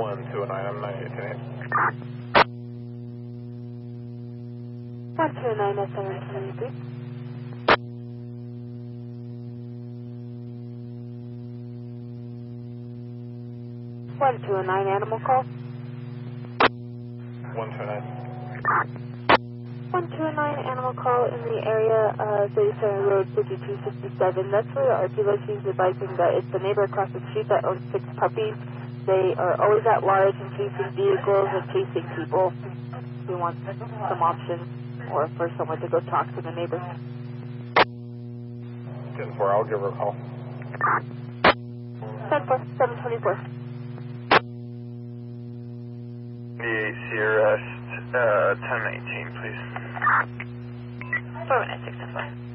129, I'm 98. 129 at 723. 129 animal call. 129. 129 animal call in the area, 37 Road 5257. That's where the RP is advising that it's the neighbor across the street that owns 6 puppies. They are always at large and chasing vehicles and chasing people. We want some options or for someone to go talk to the neighbor. 10-4, I'll give her a call. 10-4, 724. The Sierra 1019, please. 4 minutes, 6 and 4.